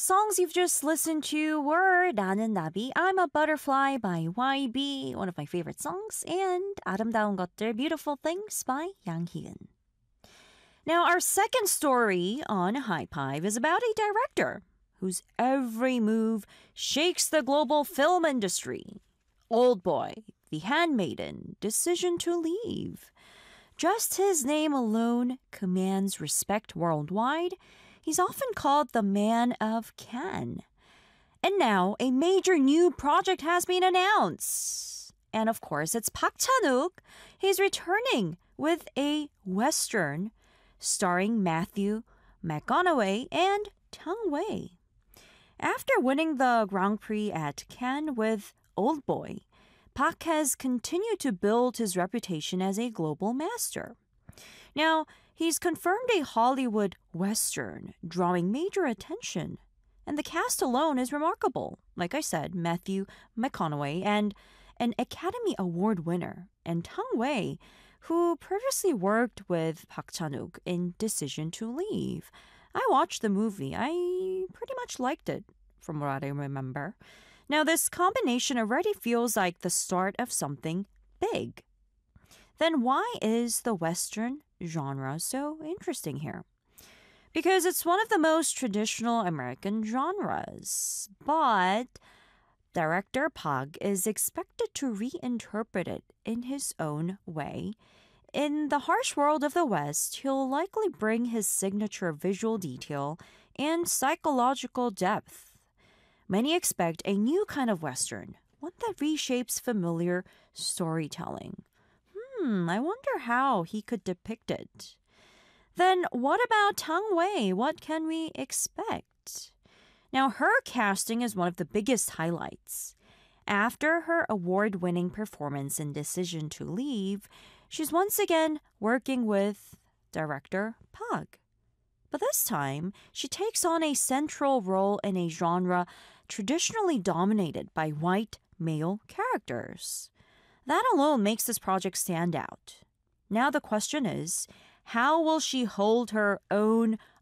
songs you've just listened to were 나는 나비, I'm a Butterfly by YB, one of my favorite songs, and 아름다운 것들, Beautiful Things by Yang Hyun. Now, our second story on High Five is about a director whose every move shakes the global film industry. Old Boy, The Handmaiden, Decision to Leave. Just his name alone commands respect worldwide. He's often called the Man of Cannes. And now, a major new project has been announced. And of course, it's Park Chan-wook. He's returning with a Western starring Matthew McConaughey and Tang Wei. After winning the Grand Prix at Cannes with Old Boy, Park has continued to build his reputation as a global master. Now, he's confirmed a Hollywood Western, drawing major attention. And the cast alone is remarkable. Like I said, Matthew McConaughey and an Academy Award winner, and Tang Wei, who previously worked with Park Chan-wook in Decision to Leave. I watched the movie. I pretty much liked it, from what I remember. Now, this combination already feels like the start of something big. Then why is the Western genre so interesting here? Because it's one of the most traditional American genres, but director Park is expected to reinterpret it in his own way. In the harsh world of the West, he'll likely bring his signature visual detail and psychological depth. Many expect a new kind of Western, one that reshapes familiar storytelling. I wonder how he could depict it. Then what about Tang Wei? What can we expect? Now, her casting is one of the biggest highlights. After her award-winning performance in Decision to Leave, she's once again working with director Park. But this time, she takes on a central role in a genre traditionally dominated by white male characters. That alone makes this project stand out. Now the question is, how will she hold her own